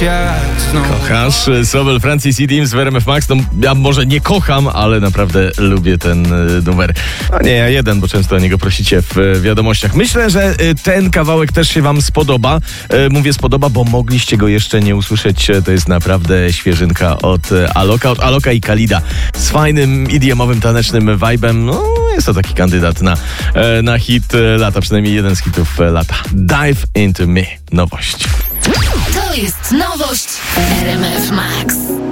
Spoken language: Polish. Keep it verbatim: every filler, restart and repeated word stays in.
Kochasz Sobel, Francis i Dims w R M F Max? No, ja może nie kocham, ale naprawdę lubię ten y, numer. A nie, ja jeden, bo często o niego prosicie w y, wiadomościach. Myślę, że y, ten kawałek też się wam spodoba. Y, mówię spodoba, bo mogliście go jeszcze nie usłyszeć. To jest naprawdę świeżynka od y, Aloka, od Aloka i Khalida. Z fajnym, idiomowym, tanecznym vibe'em. No, jest to taki kandydat na, y, na hit y, lata, przynajmniej jeden z hitów y, lata. Dive Into Me. Nowość. To jest nowość R M F Max.